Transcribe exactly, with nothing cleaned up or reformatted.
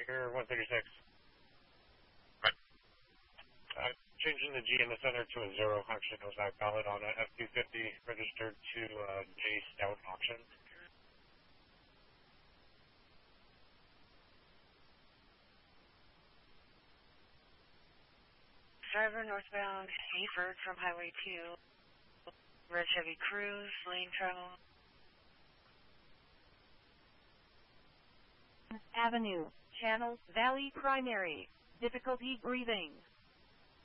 Tiger one thirty-six. Right. Uh, changing the G in the center to a zero actually goes back valid on a F two fifty registered to uh, J Stout auction. Driver northbound Hayford from Highway two. Red Chevy Cruise, lane travel. Avenue, Channel, Valley Primary. Difficulty breathing.